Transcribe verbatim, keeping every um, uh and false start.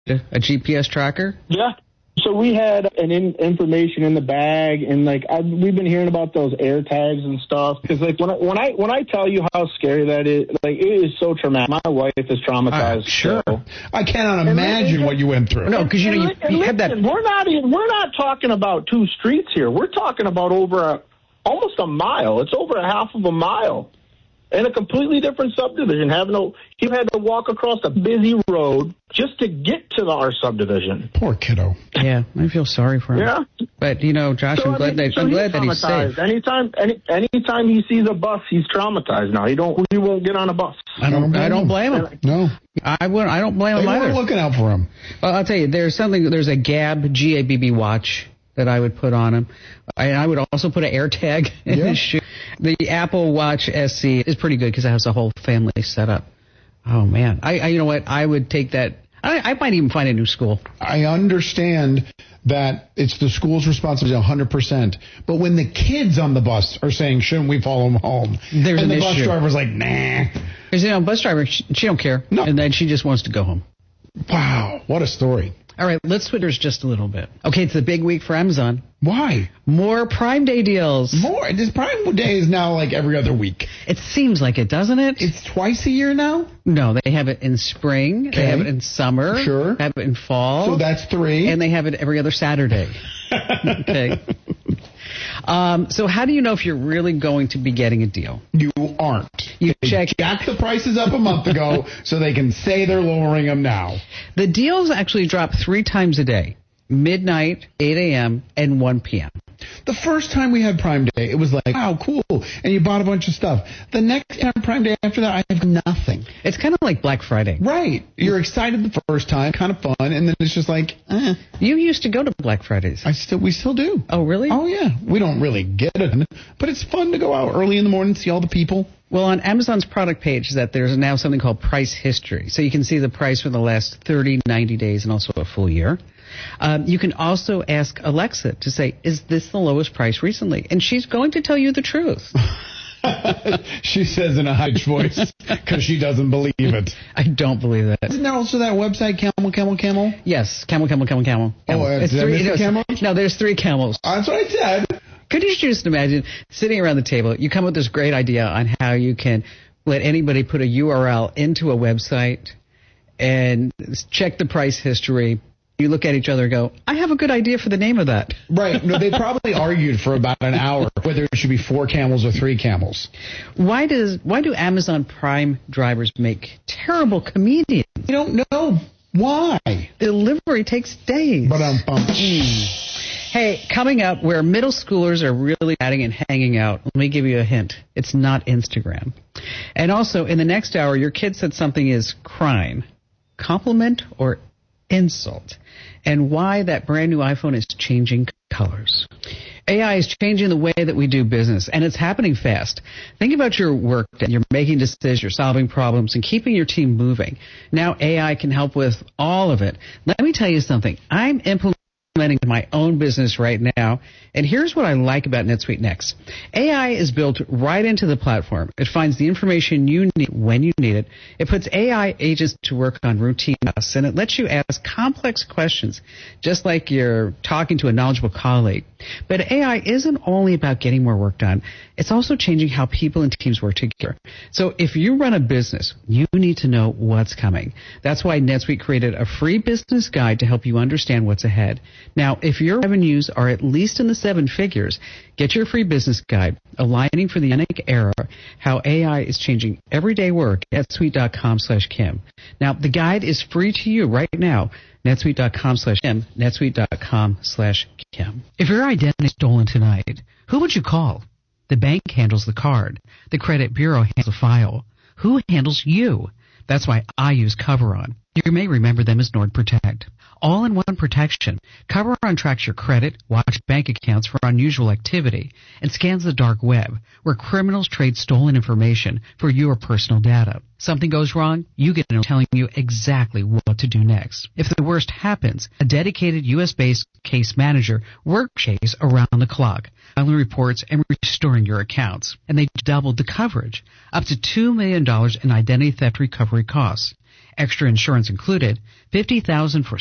A G P S tracker? Yeah. So we had an in, information in the bag, and like I, we've been hearing about those air tags and stuff. Because like when I when I when I tell you how scary that is, like it is so traumatic. My wife is traumatized. Uh, sure, so. I cannot imagine and, what you went through. No, because you know you, and, you and had that. Listen, we're not even, we're not talking about two streets here. We're talking about over a, almost a mile. It's over a half of a mile. In a completely different subdivision, having to, he had to walk across a busy road just to get to the, our subdivision. Poor kiddo. Yeah, I feel sorry for him. Yeah, but you know, Josh, so, I'm I glad mean, that so I'm he's glad that he's safe. Anytime, any anytime he sees a bus, he's traumatized now. He don't, he won't get on a bus. I don't, I don't blame him. No, I would, I don't blame they him either. weren't looking out for him. Well, I'll tell you, there's something. There's a Gab G A B B watch that I would put on him. I, I would also put an AirTag in yeah. his shoe. The Apple Watch S C is pretty good because it has the whole family set up. Oh, man. I, I you know what? I would take that. I, I might even find a new school. I understand that it's the school's responsibility one hundred percent. But when the kids on the bus are saying, shouldn't we follow them home? There's and an the bus issue. driver's like, nah. Because, you know, bus driver, she, she don't care. No. And then she just wants to go home. Wow. What a story. All right, let's switch just a little bit. Okay, it's the big week for Amazon. Why? More Prime Day deals. More. This Prime Day is now like every other week. It seems like it, doesn't it? It's twice a year now? No, they have it in spring. Okay. They have it in summer. Sure. They have it in fall. So that's three. And they have it every other Saturday. Okay. Um, so how do you know if you're really going to be getting a deal? You aren't. You they check. jacked the prices up a month ago, so they can say they're lowering them now. The deals actually drop three times a day: midnight, eight a.m., and one p.m. The first time we had Prime Day, it was like, wow, cool, and you bought a bunch of stuff. The next time Prime Day after that, I have nothing. It's kind of like Black Friday. Right. You're excited the first time, kind of fun, and then it's just like, eh. You used to go to Black Fridays. I still, we still do. Oh, really? Oh, yeah. We don't really get it, but it's fun to go out early in the morning, see all the people. Well, on Amazon's product page, that there's now something called price history. So you can see the price for the last thirty, ninety days, and also a full year. Um, you can also ask Alexa to say, is this the lowest price recently? And she's going to tell you the truth. She says in a high voice because she doesn't believe it. I don't believe that. Isn't there also that website, Camel, Camel, Camel? Yes, Camel, Camel, Camel, Camel. camel. Oh, uh, it's did I three, miss no, the camel? no, there's three camels. That's what I said. Could you just imagine sitting around the table, you come up with this great idea on how you can let anybody put a U R L into a website and check the price history. You look at each other and go, I have a good idea for the name of that. Right. No, they probably argued for about an hour whether it should be four camels or three camels. Why does why do Amazon Prime drivers make terrible comedians? You don't know why. Delivery takes days. But um, um Hey, coming up, where middle schoolers are really chatting and hanging out, let me give you a hint. It's not Instagram. And also, in the next hour, your kid said something is crime, compliment, or insult, and why that brand new iPhone is changing colors. A I is changing the way that we do business, and it's happening fast. Think about your work. You're making decisions, you're solving problems, and keeping your team moving. Now A I can help with all of it. Let me tell you something. I'm implementing my own business right now, and here's what I like about NetSuite Next. A I is built right into the platform. It finds the information you need when you need it. It puts A I agents to work on routine tasks, and it lets you ask complex questions, just like you're talking to a knowledgeable colleague. But A I isn't only about getting more work done. It's also changing how people and teams work together. So if you run a business, you need to know what's coming. That's why NetSuite created a free business guide to help you understand what's ahead. Now, if your revenues are at least in the seven figures, get your free business guide, Aligning for the Unique Era, How A I is Changing Everyday Work at netsuite.com slash Kim. Now, the guide is free to you right now, netsuite.com slash Kim, netsuite.com slash Kim. If your identity is stolen tonight, who would you call? The bank handles the card. The credit bureau handles the file. Who handles you? That's why I use Coveron. You may remember them as NordProtect. All-in-one protection. Coveron tracks your credit, watch bank accounts for unusual activity, and scans the dark web, where criminals trade stolen information for your personal data. Something goes wrong, you get a note telling you exactly what to do next. If the worst happens, a dedicated U S-based case manager works case around the clock, filing reports and restoring your accounts. And they doubled the coverage, up to two million dollars in identity theft recovery costs. extra insurance included, fifty thousand dollars for